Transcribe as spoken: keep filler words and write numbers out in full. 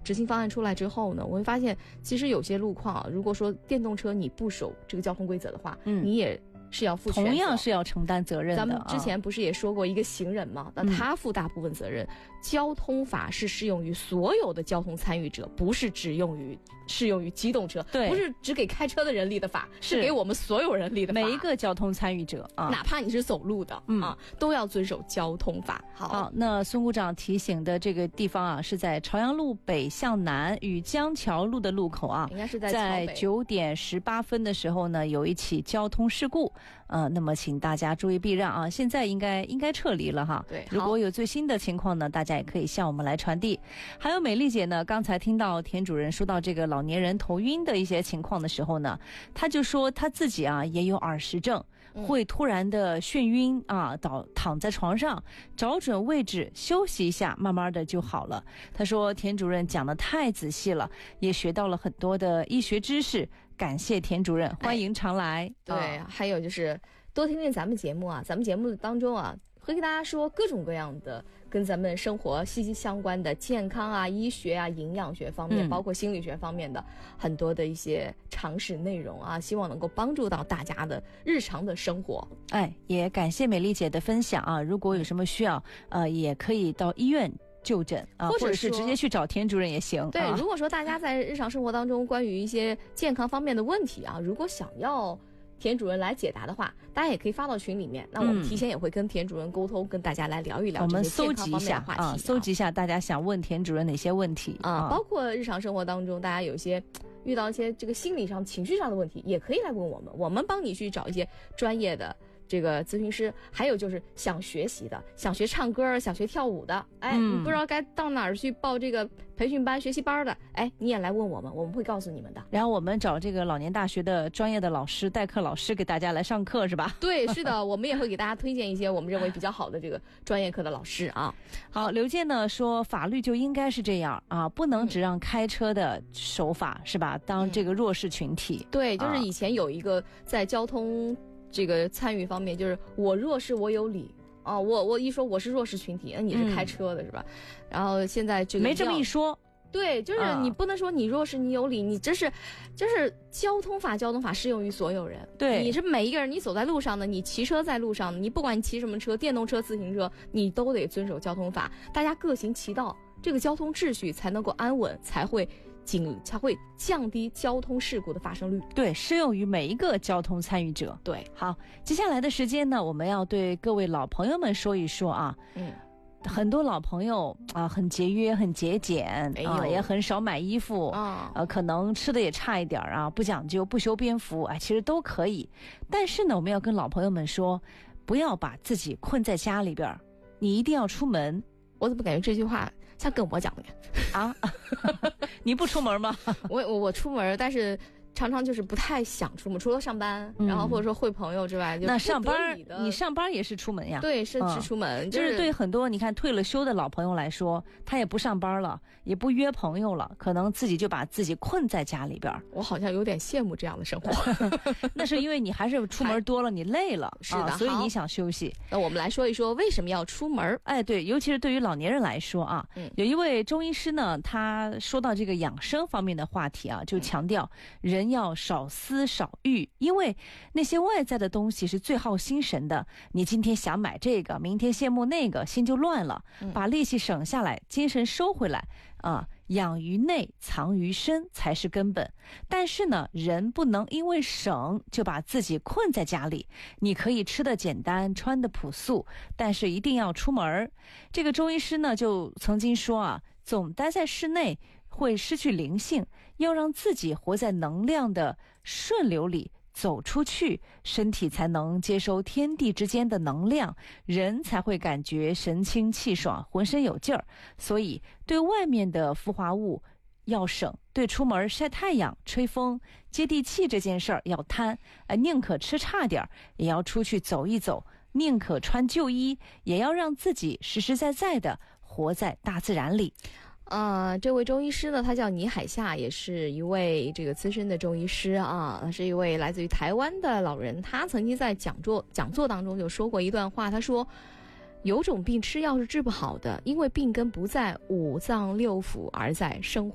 执行方案出来之后呢，我会发现其实有些路况啊，如果说电动车你不守这个交通规则的话，嗯，你也是要负全责， 同样是要承担责任的。 咱们之前不是也说过一个行人嘛，那、嗯、他负大部分责任。交通法是适用于所有的交通参与者，不是只用于适用于机动车， 对， 不是只给开车的人立的法，是给我们所有人立的法， 每一个交通参与者啊， 哪怕你是走路的、嗯、啊，都要遵守交通法。好， 好，那孙股长提醒的这个地方啊，是在朝阳路北向南与江桥路的路口啊， 应该是在在九点十八分的时候呢，有一起交通事故，呃，那么请大家注意避让啊，现在应该应该撤离了哈。 对， 如果有最新的情况呢，大家也可以向我们来传递。还有美丽姐呢，刚才听到田主任说到这个老年人头晕的一些情况的时候呢，他就说他自己啊也有耳石症，会突然的眩晕啊，倒躺在床上找准位置休息一下，慢慢的就好了。他说田主任讲得太仔细了，也学到了很多的医学知识，感谢田主任，欢迎常来。 哎、对、啊，还有就是多听听咱们节目啊，咱们节目当中啊会给大家说各种各样的跟咱们生活息息相关的健康啊、医学啊、营养学方面、嗯、包括心理学方面的很多的一些常识内容啊，希望能够帮助到大家的日常的生活。 哎，也感谢美丽姐的分享啊，如果有什么需要呃，也可以到医院就诊啊，或者是直接去找田主任也行。 对、 啊， 如果说大家在日常生活当中关于一些健康方面的问题啊，如果想要田主任来解答的话，大家也可以发到群里面，那我们提前也会跟田主任沟通、嗯、跟大家来聊一聊这些健康方面的话题。我们搜集一下啊， 搜集一下大家想问田主任哪些问题啊、嗯，包括日常生活当中大家有一些遇到一些这个心理上情绪上的问题，也可以来问我们，我们帮你去找一些专业的这个咨询师。还有就是想学习的，想学唱歌、想学跳舞的，哎、嗯，你不知道该到哪儿去报这个培训班、学习班的，哎，你也来问我们，我们会告诉你们的。 然后我们找这个老年大学的专业的老师、代课老师给大家来上课，是吧？ 对，是的，我们也会给大家推荐一些我们认为比较好的这个专业课的老师啊。 好，刘健呢说法律就应该是这样啊，不能只让开车的守法、嗯、是吧？当这个弱势群体。 嗯、对，就是以前有一个在交通这个参与方面，就是我弱势我有理啊，我我一说我是弱势群体，那你是开车的、嗯、是吧？然后现在这个没这么一说。 对，就是你不能说你弱势你有理，你这是就是交通法交通法适用于所有人。 对， 你是每一个人，你走在路上的，你骑车在路上的，你不管你骑什么车，电动车、自行车，你都得遵守交通法，大家各行其道，这个交通秩序才能够安稳，才会仅才会降低交通事故的发生率。 对，适用于每一个交通参与者。 对， 好，接下来的时间呢，我们要对各位老朋友们说一说啊，嗯。很多老朋友啊，很节约，很节俭、哎、啊，也很少买衣服啊，呃，可能吃的也差一点啊，不讲究，不修边幅，哎，其实都可以。但是呢，我们要跟老朋友们说，不要把自己困在家里边，你一定要出门。 我怎么感觉这句话像跟我讲的啊？你不出门吗？ 我我我出门，但是常常就是不太想出门，除了上班，嗯、然后或者说会朋友之外，就那上班你上班也是出门呀？ 对，是是出门， 嗯、就是对很多你看退了休的老朋友来说，他也不上班了，也不约朋友了，可能自己就把自己困在家里边。 我好像有点羡慕这样的生活。 那是因为你还是出门多了，你累了， 是的、啊， 所以你想休息。 那我们来说一说为什么要出门？ 哎，对，尤其是对于老年人来说啊，嗯、有一位中医师呢，他说到这个养生方面的话题啊，就强调人要少思少欲，因为那些外在的东西是最耗心神的。你今天想买这个，明天羡慕那个，心就乱了。把力气省下来，精神收回来啊，养于内，藏于身才是根本。但是呢，人不能因为省就把自己困在家里。你可以吃的简单，穿的朴素，但是一定要出门。这个中医师呢，就曾经说啊，总待在室内会失去灵性，要让自己活在能量的顺流里，走出去，身体才能接收天地之间的能量，人才会感觉神清气爽，浑身有劲儿。所以对外面的浮华物要省，对出门晒太阳、吹风、接地气这件事儿要贪，呃，宁可吃差点也要出去走一走，宁可穿旧衣也要让自己实实在在的活在大自然里。 呃，这位中医师呢，他叫倪海夏，也是一位这个资深的中医师啊，是一位来自于台湾的老人。他曾经在讲座讲座当中就说过一段话，他说有种病吃药是治不好的，因为病根不在五脏六腑，而在生活。